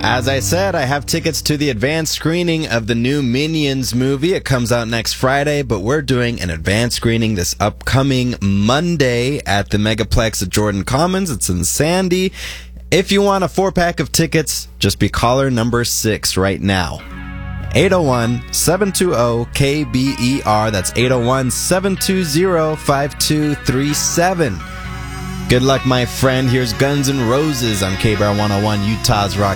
As I said, I have tickets to the advanced screening of the new Minions movie. It comes out next Friday, but we're doing an advanced screening this upcoming Monday at the Megaplex at Jordan Commons. It's in Sandy. If you want a 4-pack of tickets, just be caller number 6 right now. 801-720-KBER. That's 801-720-5237. Good luck, my friend. Here's Guns N' Roses on KBER 101, Utah's Rock